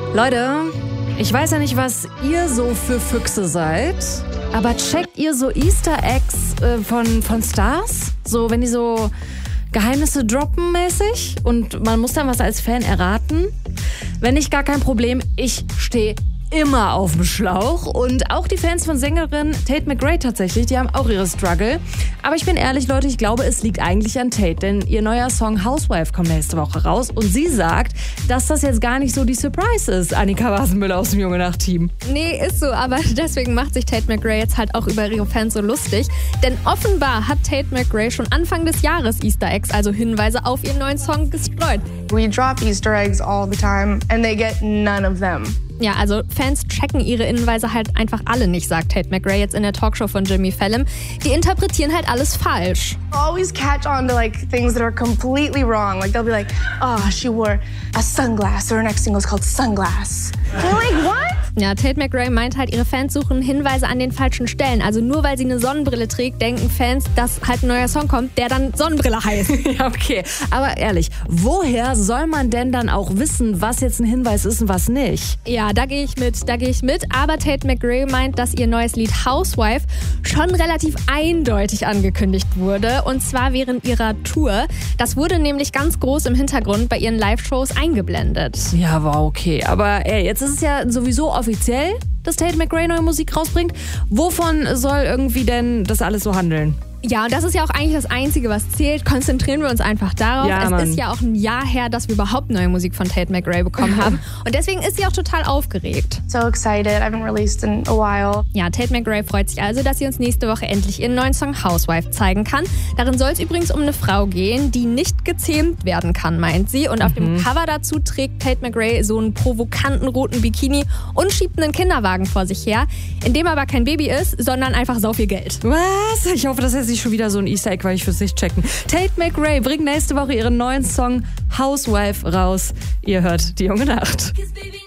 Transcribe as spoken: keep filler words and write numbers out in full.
Leute, ich weiß ja nicht, was ihr so für Füchse seid, aber checkt ihr so Easter Eggs äh, von, von Stars? So, wenn die so Geheimnisse droppen mäßig und man muss dann was als Fan erraten? Wenn nicht, gar kein Problem. Ich stehe immer auf dem Schlauch und auch die Fans von Sängerin Tate McRae tatsächlich, die haben auch ihre Struggle. Aber ich bin ehrlich, Leute, ich glaube, es liegt eigentlich an Tate, denn ihr neuer Song Housewife kommt nächste Woche raus und sie sagt, dass das jetzt gar nicht so die Surprise ist, Annika Wasenmüller aus dem Junge Nacht-Team. Nee, ist so, aber deswegen macht sich Tate McRae jetzt halt auch über ihre Fans so lustig, denn offenbar hat Tate McRae schon Anfang des Jahres Easter Eggs, also Hinweise auf ihren neuen Song, gestreut. We drop Easter eggs all the time and they get none of them. Ja, also Fans checken ihre Hinweise halt einfach alle nicht, sagt Tate McRae jetzt in der Talkshow von Jimmy Fallon. Die interpretieren halt alles falsch. Always catch on to like things that are completely wrong. Like they'll be like, oh, she wore a sunglass or her next single is called Sunglass. They're like, what? Ja, Tate McRae meint halt, ihre Fans suchen Hinweise an den falschen Stellen. Also nur weil sie eine Sonnenbrille trägt, denken Fans, dass halt ein neuer Song kommt, der dann Sonnenbrille heißt. Ja, okay. Aber ehrlich, woher soll man denn dann auch wissen, was jetzt ein Hinweis ist und was nicht? Ja, da gehe ich mit, da gehe ich mit. Aber Tate McRae meint, dass ihr neues Lied Housewife schon relativ eindeutig angekündigt wurde. Und zwar während ihrer Tour. Das wurde nämlich ganz groß im Hintergrund bei ihren Live-Shows eingeblendet. Ja, war okay. Aber ey, jetzt ist es ja sowieso offiziell, dass Tate McRae neue Musik rausbringt. Wovon soll irgendwie denn das alles so handeln? Ja, und das ist ja auch eigentlich das Einzige, was zählt. Konzentrieren wir uns einfach darauf. Ja, es Mann. ist ja auch ein Jahr her, dass wir überhaupt neue Musik von Tate McRae bekommen haben. Und deswegen ist sie auch total aufgeregt. So excited. I haven't released in a while. Ja, Tate McRae freut sich also, dass sie uns nächste Woche endlich ihren neuen Song Housewife zeigen kann. Darin soll es übrigens um eine Frau gehen, die nicht gezähmt werden kann, meint sie. Und auf mhm. dem Cover dazu trägt Tate McRae so einen provokanten roten Bikini und schiebt einen Kinderwagen vor sich her, in dem aber kein Baby ist, sondern einfach sau viel Geld. Was? Ich hoffe, das ist nicht schon wieder so ein Easter Egg, weil ich fürs nicht checken. Tate McRae bringt nächste Woche ihren neuen Song Housewife raus. Ihr hört die Junge Nacht.